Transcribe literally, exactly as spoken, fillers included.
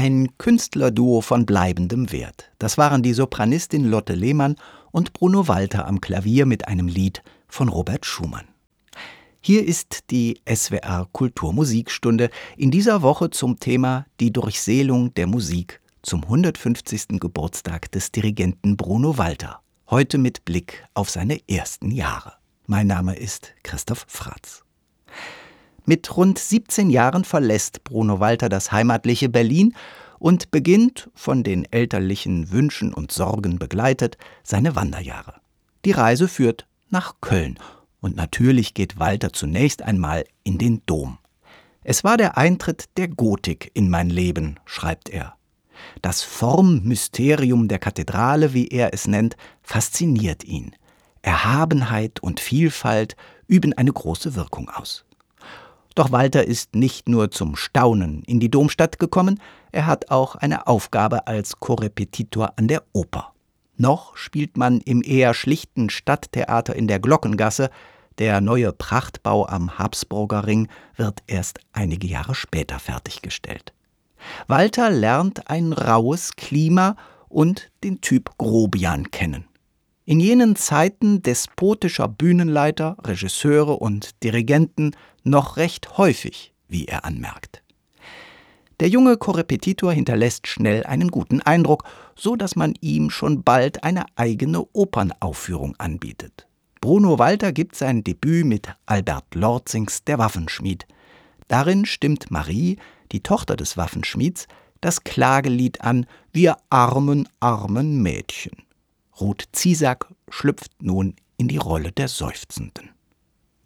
Ein Künstlerduo von bleibendem Wert. Das waren die Sopranistin Lotte Lehmann und Bruno Walter am Klavier mit einem Lied von Robert Schumann. Hier ist die S W R Kulturmusikstunde in dieser Woche zum Thema Die Durchseelung der Musik zum hundertfünfzigsten Geburtstag des Dirigenten Bruno Walter. Heute mit Blick auf seine ersten Jahre. Mein Name ist Christoph Fratz. Mit rund siebzehn Jahren verlässt Bruno Walter das heimatliche Berlin und beginnt, von den elterlichen Wünschen und Sorgen begleitet, seine Wanderjahre. Die Reise führt nach Köln und natürlich geht Walter zunächst einmal in den Dom. Es war der Eintritt der Gotik in mein Leben, schreibt er. Das Formmysterium der Kathedrale, wie er es nennt, fasziniert ihn. Erhabenheit und Vielfalt üben eine große Wirkung aus. Doch Walter ist nicht nur zum Staunen in die Domstadt gekommen, er hat auch eine Aufgabe als Korrepetitor an der Oper. Noch spielt man im eher schlichten Stadttheater in der Glockengasse, der neue Prachtbau am Habsburger Ring wird erst einige Jahre später fertiggestellt. Walter lernt ein raues Klima und den Typ Grobian kennen. In jenen Zeiten despotischer Bühnenleiter, Regisseure und Dirigenten noch recht häufig, wie er anmerkt. Der junge Korrepetitor hinterlässt schnell einen guten Eindruck, so dass man ihm schon bald eine eigene Opernaufführung anbietet. Bruno Walter gibt sein Debüt mit Albert Lorzings Der Waffenschmied. Darin stimmt Marie, die Tochter des Waffenschmieds, das Klagelied an »Wir armen, armen Mädchen«. Ruth Ziesack schlüpft nun in die Rolle der Seufzenden.